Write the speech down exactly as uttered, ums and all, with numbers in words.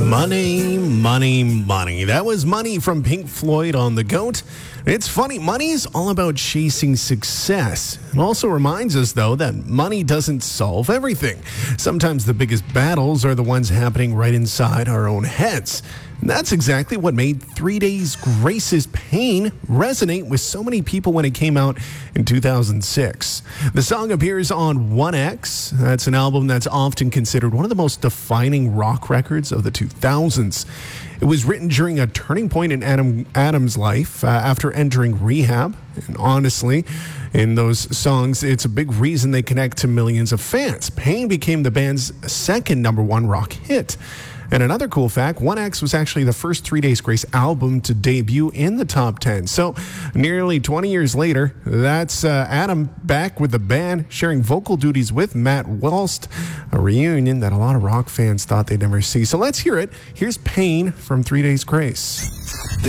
Money, money, money. That was Money from Pink Floyd on The Goat. It's funny, money is all about chasing success. It also reminds us, though, that money doesn't solve everything. Sometimes the biggest battles are the ones happening right inside our own heads. And that's exactly what made Three Days Grace's Pain resonate with so many people when it came out in two thousand six. The song appears on one X. That's an album that's often considered one of the most defining rock records of the two thousands. It was written during a turning point in Adam Adam's life uh, after entering rehab. And honestly, in those songs, it's a big reason they connect to millions of fans. Pain became the band's second number one rock hit. And another cool fact, one X was actually the first Three Days Grace album to debut in the top ten. So nearly twenty years later, that's uh, Adam back with the band, sharing vocal duties with Matt Walst, a reunion that a lot of rock fans thought they'd never see. So let's hear it. Here's Pain from Three Days Grace.